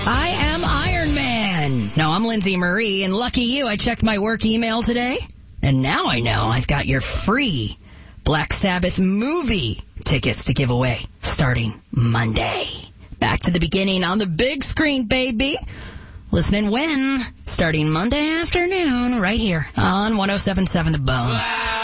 I am Iron Man. No, I'm Lindsay Marie, and lucky you, I checked my work email today, and now I know I've got your free Black Sabbath movie tickets to give away starting Monday. Back to the beginning on the big screen, baby. Listening when? Starting Monday afternoon, right here on 107.7 The Bone.